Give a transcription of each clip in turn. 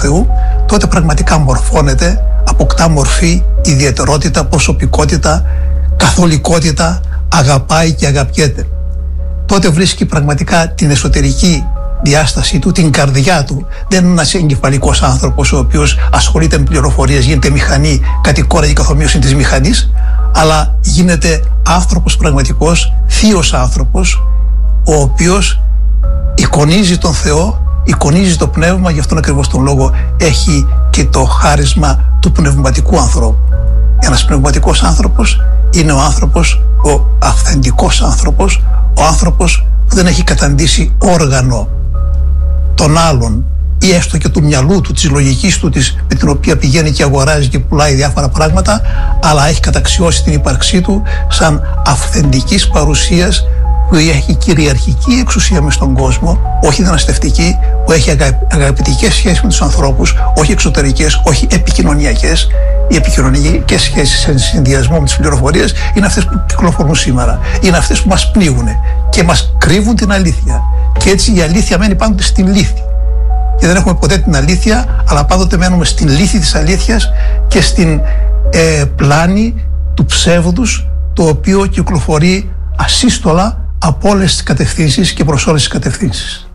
Θεού, τότε πραγματικά μορφώνεται, αποκτά μορφή, ιδιαιτερότητα, προσωπικότητα, καθολικότητα, αγαπάει και αγαπιέται. Τότε βρίσκει πραγματικά την εσωτερική διάσταση του, την καρδιά του. Δεν είναι ένας εγκεφαλικός άνθρωπος ο οποίος ασχολείται με πληροφορίες, γίνεται μηχανή, κατηγορία και καθομοίωση της μηχανής, αλλά γίνεται άνθρωπος πραγματικός, θείος άνθρωπος, ο οποίος εικονίζει τον Θεό, εικονίζει το πνεύμα, γι' αυτόν ακριβώς τον λόγο έχει και το χάρισμα του πνευματικού ανθρώπου. Ένας πνευματικός άνθρωπος είναι ο άνθρωπος, ο αυθεντικός άνθρωπος, ο άνθρωπος που δεν έχει καταντήσει όργανο των άλλων ή έστω και του μυαλού του, της λογικής του, με την οποία πηγαίνει και αγοράζει και πουλάει διάφορα πράγματα, αλλά έχει καταξιώσει την ύπαρξή του σαν αυθεντικής παρουσίας που έχει κυριαρχική εξουσία μες στον κόσμο, όχι δυναστευτική, που έχει αγαπητικές σχέσεις με τους ανθρώπους, όχι εξωτερικές, όχι επικοινωνιακές. Οι επικοινωνιακές σχέσεις σε συνδυασμό με τις πληροφορίες είναι αυτές που κυκλοφορούν σήμερα. Είναι αυτές που μας πνίγουν και μας κρύβουν την αλήθεια. Και έτσι η αλήθεια μένει πάντοτε στην λύθη. Και δεν έχουμε ποτέ την αλήθεια, αλλά πάντοτε μένουμε στην λύθη της αλήθειας και στην πλάνη του ψεύδους, το οποίο κυκλοφορεί ασύστολα από όλες τις κατευθύνσεις και προς όλες τις κατευθύνσεις.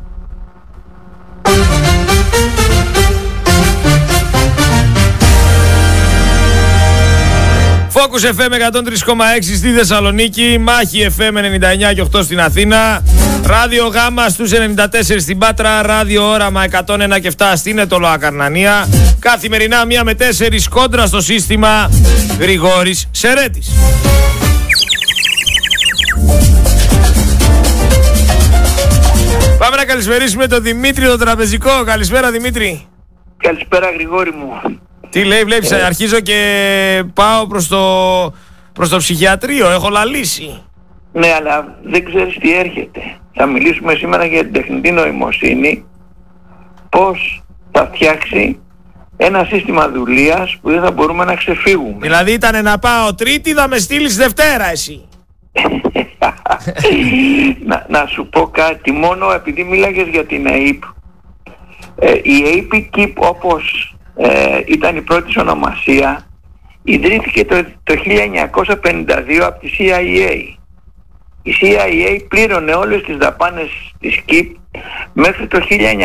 Focus FM 103,6 στη Θεσσαλονίκη, Μάχη FM 99 και 8 στην Αθήνα, Ράδιο Γάμα στους 94 στην Πάτρα, Ράδιο Όραμα 101 και 7 στην Ετωλοά Καρνανία. Καθημερινά 1 με 4 κόντρα στο σύστημα, Γρηγόρης Σερέτης. Πάμε να καλησπερίσουμε τον Δημήτρη τον τραπεζικό. Καλησπέρα Δημήτρη. Καλησπέρα Γρηγόρη μου. Τι λέει, βλέπεις, αρχίζω και πάω προς το ψυχιατρίο, έχω λαλήσει. Ναι, αλλά δεν ξέρεις τι έρχεται. Θα μιλήσουμε σήμερα για την τεχνητή νοημοσύνη, πώς θα φτιάξει ένα σύστημα δουλείας που δεν θα μπορούμε να ξεφύγουμε. Δηλαδή ήταν να πάω Τρίτη, θα με στείλεις Δευτέρα εσύ. να σου πω κάτι, μόνο επειδή μίλαγες για την ΑΕΠ. Η APKIP, όπως ήταν η πρώτη ονομασία, ιδρύθηκε το 1952 από τη CIA. Η CIA πλήρωνε όλες τις δαπάνες της KIP μέχρι το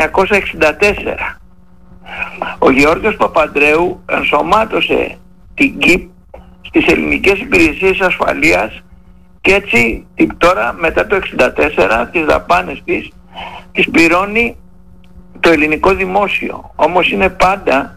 1964. Ο Γεώργιος Παπαντρέου ενσωμάτωσε την KIP στις ελληνικές υπηρεσίες ασφαλείας και έτσι τώρα μετά το 1964 τις δαπάνες τις πληρώνει το ελληνικό δημόσιο. Όμως είναι πάντα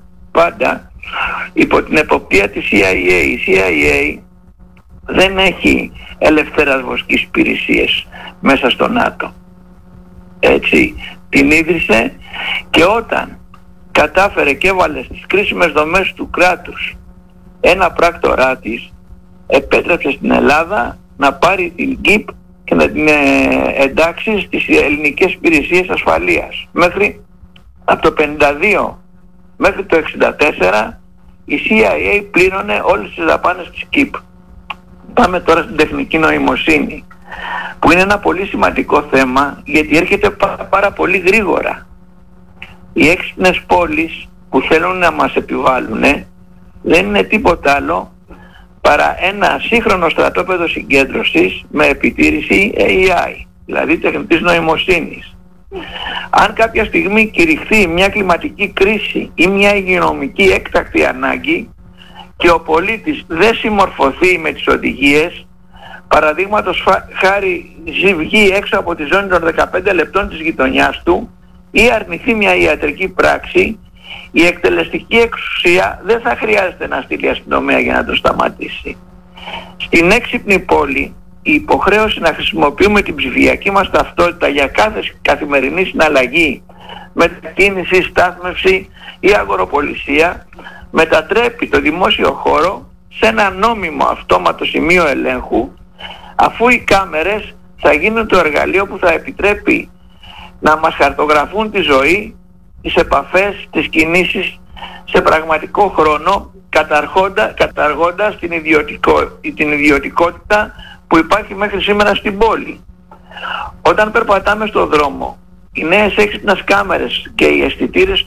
υπό την εποπτεία της CIA. Η CIA δεν έχει ελευθέρας βοσκής υπηρεσίες μέσα στο ΝΑΤΟ. Έτσι την ίδρυσε, και όταν κατάφερε και έβαλε στις κρίσιμες δομές του κράτους ένα πράκτορά της, επέτρεψε στην Ελλάδα να πάρει την KIP και να την εντάξει στις ελληνικές υπηρεσίες ασφαλείας. Από το 52 μέχρι το 64 η CIA πλήρωνε όλες τις δαπάνες της KIP. Πάμε τώρα στην τεχνική νοημοσύνη, που είναι ένα πολύ σημαντικό θέμα, γιατί έρχεται πάρα πολύ γρήγορα. Οι έξυπνες πόλεις που θέλουν να μας επιβάλλουν δεν είναι τίποτα άλλο παρά ένα σύγχρονο στρατόπεδο συγκέντρωσης με επιτήρηση AI, δηλαδή τεχνητής νοημοσύνης. Αν κάποια στιγμή κηρυχθεί μια κλιματική κρίση ή μια υγειονομική έκτακτη ανάγκη και ο πολίτης δεν συμμορφωθεί με τις οδηγίες, παραδείγματος χάρη βγει έξω από τη ζώνη των 15 λεπτών της γειτονιάς του ή αρνηθεί μια ιατρική πράξη, η εκτελεστική εξουσία δεν θα χρειάζεται να στείλει αστυνομία για να το σταματήσει. Στην έξυπνη πόλη η υποχρέωση να χρησιμοποιούμε την ψηφιακή μας ταυτότητα για κάθε καθημερινή συναλλαγή, μετακίνηση, στάθμευση ή αγοροπολισία μετατρέπει το δημόσιο χώρο σε ένα νόμιμο αυτόματο σημείο ελέγχου, αφού οι κάμερες θα γίνουν το εργαλείο που θα επιτρέπει να μας χαρτογραφούν τη ζωή, τις επαφές, τις κινήσεις σε πραγματικό χρόνο, καταργώντας την ιδιωτικότητα που υπάρχει μέχρι σήμερα στην πόλη. Όταν περπατάμε στον δρόμο, οι νέες έξυπνες κάμερες και οι αισθητήρες